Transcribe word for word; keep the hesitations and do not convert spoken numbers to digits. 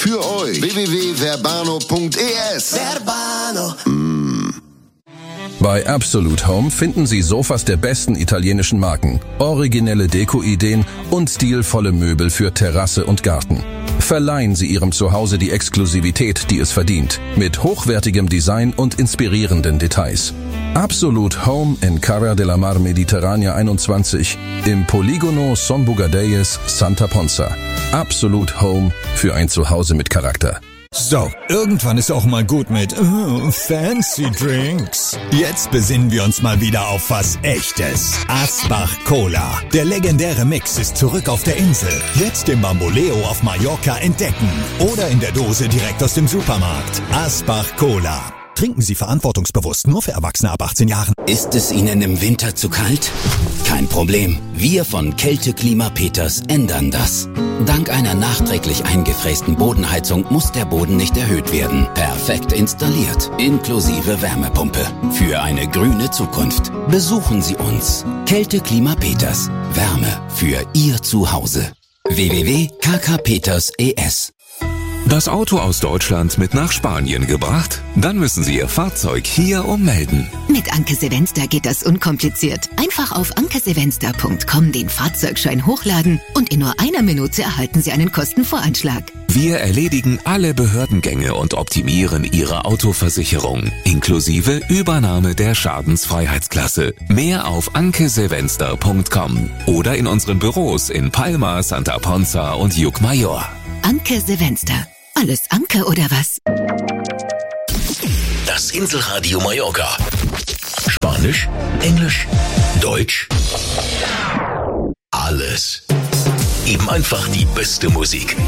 für euch. w w w punkt verbano punkt e s. Verbano. Mm. Bei Absolute Home finden Sie Sofas der besten italienischen Marken, originelle Deko-Ideen und stilvolle Möbel für Terrasse und Garten. Verleihen Sie Ihrem Zuhause die Exklusivität, die es verdient, mit hochwertigem Design und inspirierenden Details. Absolute Home in Carra della Mar Mediterranea einundzwanzig im Poligono Son Bugadeyes, Santa Ponza. Absolute Home für ein Zuhause mit Charakter. So, irgendwann ist auch mal gut mit oh, fancy Drinks. Jetzt besinnen wir uns mal wieder auf was Echtes. Asbach Cola. Der legendäre Mix ist zurück auf der Insel. Jetzt im Bamboleo auf Mallorca entdecken. Oder in der Dose direkt aus dem Supermarkt. Asbach Cola. Trinken Sie verantwortungsbewusst, nur für Erwachsene ab achtzehn Jahren. Ist es Ihnen im Winter zu kalt? Kein Problem. Wir von Kälteklima Peters ändern das. Dank einer nachträglich eingefrästen Bodenheizung muss der Boden nicht erhöht werden. Perfekt installiert, inklusive Wärmepumpe. Für eine grüne Zukunft. Besuchen Sie uns. Kälteklima Peters. Wärme für Ihr Zuhause. w w w punkt k k peters punkt e s. Das Auto aus Deutschland mit nach Spanien gebracht? Dann müssen Sie Ihr Fahrzeug hier ummelden. Mit Anke Sevenster geht das unkompliziert. Einfach auf anke sevenster punkt com den Fahrzeugschein hochladen und in nur einer Minute erhalten Sie einen Kostenvoranschlag. Wir erledigen alle Behördengänge und optimieren Ihre Autoversicherung, inklusive Übernahme der Schadensfreiheitsklasse. Mehr auf anke sevenster punkt com oder in unseren Büros in Palma, Santa Ponza und Llucmajor. Anke Sevenster. Alles Anke oder was? Das Inselradio Mallorca. Spanisch, Englisch, Deutsch. Alles. Eben einfach die beste Musik.